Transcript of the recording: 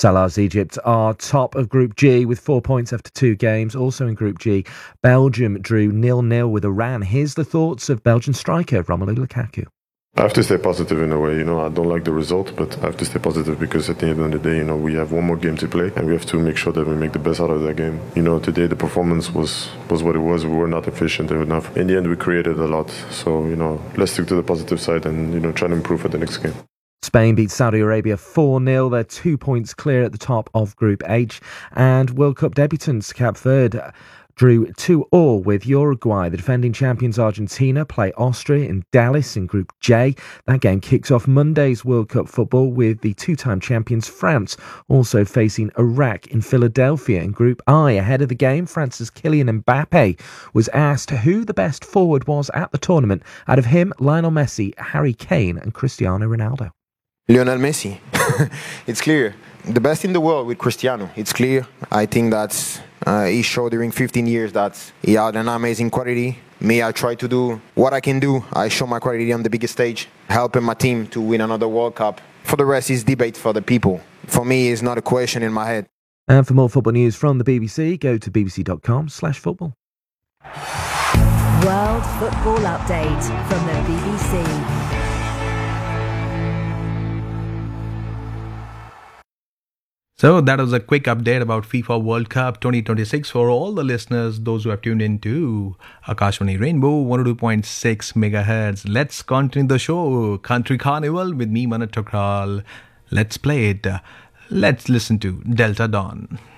Salah's Egypt are top of Group G with 4 points after 2 games. Also in Group G, Belgium drew 0-0 with Iran. Here's the thoughts of Belgian striker Romelu Lukaku. I have to stay positive in a way. I don't like the result, but I have to stay positive because at the end of the day, we have one more game to play and we have to make sure that we make the best out of that game. Today the performance was what it was. We were not efficient enough. In the end, we created a lot. So, let's stick to the positive side and, try to improve for the next game. Spain beat Saudi Arabia 4-0. They're 2 points clear at the top of Group H. And World Cup debutants Cape Verde drew 2-2 with Uruguay. The defending champions Argentina play Austria in Dallas in Group J. That game kicks off Monday's World Cup football with the two-time champions France also facing Iraq in Philadelphia in Group I. Ahead of the game, France's Kylian Mbappe was asked who the best forward was at the tournament. Out of him, Lionel Messi, Harry Kane and Cristiano Ronaldo. Lionel Messi. It's clear. The best in the world with Cristiano. It's clear. I think that he showed during 15 years that he had an amazing quality. Me, I try to do what I can do. I show my quality on the biggest stage, helping my team to win another World Cup. For the rest, it's debate for the people. For me, it's not a question in my head. And for more football news from the BBC, go to bbc.com/football. World Football Update from the BBC. So that was a quick update about FIFA World Cup 2026 for all the listeners, those who have tuned in to Akashvani Rainbow 102.6 MHz. Let's continue the show. Country Carnival with me, Manat Tokral. Let's play it. Let's listen to Delta Dawn.